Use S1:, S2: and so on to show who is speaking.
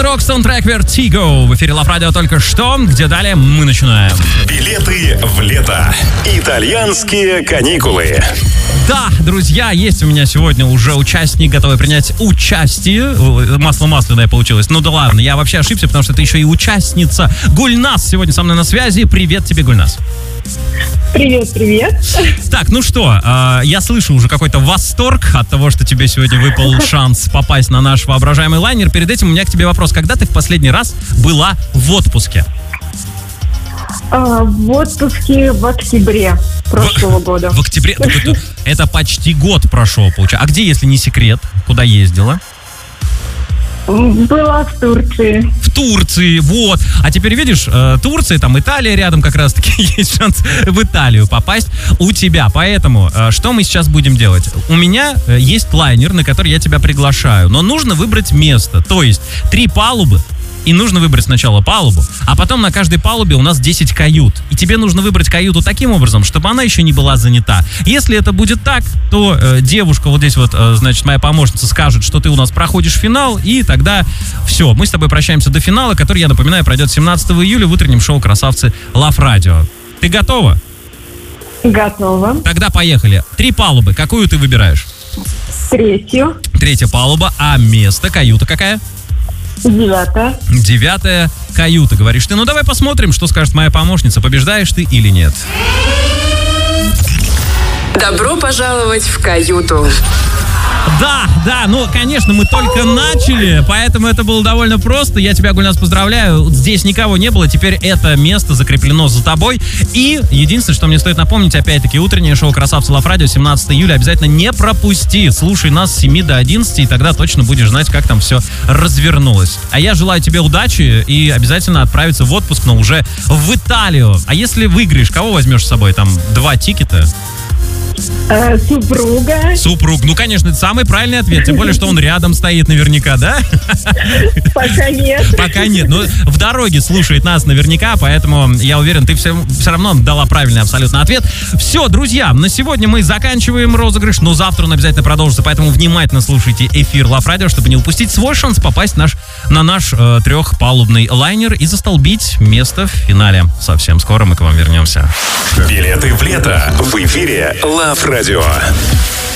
S1: Рок, саундтрек Vertigo. В эфире Love Radio только что, где далее мы начинаем.
S2: Билеты в лето. Итальянские каникулы.
S1: Да, друзья, есть у меня сегодня уже участник, готовый принять участие. Масло масляное получилось. Ну да ладно, я вообще ошибся, потому что это еще и участница. Гульнас сегодня со мной на связи. Привет тебе, Гульнас.
S3: Привет, привет.
S1: Так, ну что, я слышу уже какой-то восторг от того, что тебе сегодня выпал шанс попасть на наш воображаемый лайнер. Перед этим у меня к тебе вопрос. Когда ты в последний раз была в отпуске?
S3: В отпуске в октябре прошлого года.
S1: В октябре? Это почти год прошел, получается. А где, если не секрет? Куда ездила?
S3: Была в Турции.
S1: В Турции, вот. А теперь видишь, Турция, там Италия рядом как раз-таки, есть шанс в Италию попасть у тебя. Поэтому, что мы сейчас будем делать? У меня есть лайнер, на который я тебя приглашаю, но нужно выбрать место. То есть 3 палубы. И нужно выбрать сначала палубу, а потом на каждой палубе у нас 10 кают. И тебе нужно выбрать каюту таким образом, чтобы она еще не была занята. Если это будет так, то девушка вот здесь вот, значит, моя помощница скажет, что ты у нас проходишь финал, и тогда все, мы с тобой прощаемся до финала, который, я напоминаю, пройдет 17 июля в утреннем шоу «Красавцы Love Radio». Ты готова?
S3: Готова.
S1: Тогда поехали. 3 палубы. Какую ты выбираешь?
S3: 3-ю.
S1: 3-я палуба. А место, каюта какая?
S3: 9-я.
S1: 9-я каюта, говоришь ты. Ну, давай посмотрим, что скажет моя помощница. Побеждаешь ты или нет?
S4: Добро пожаловать в каюту.
S1: Да, ну, конечно, мы только начали, поэтому это было довольно просто. Я тебя, Гульнас, поздравляю. Здесь никого не было, теперь это место закреплено за тобой. И единственное, что мне стоит напомнить, опять-таки, утреннее шоу «Красавцы Love Radio», 17 июля. Обязательно не пропусти. Слушай нас с 7 до 11, и тогда точно будешь знать, как там все развернулось. А я желаю тебе удачи и обязательно отправиться в отпуск, но уже в Италию. А если выиграешь, кого возьмешь с собой? Там 2 тикета?
S3: Супруга.
S1: Супруг. Ну, конечно, это самый правильный ответ. Тем более, что он рядом стоит наверняка, да?
S3: Пока нет.
S1: Пока нет. Но в дороге слушает нас наверняка, поэтому я уверен, ты все равно дала правильный абсолютно ответ. Все, друзья, на сегодня мы заканчиваем розыгрыш, но завтра он обязательно продолжится, поэтому внимательно слушайте эфир Love Radio, чтобы не упустить свой шанс попасть на наш 3-палубный лайнер и застолбить место в финале. Совсем скоро мы к вам вернемся.
S2: Билеты в лето в эфире Love Radio.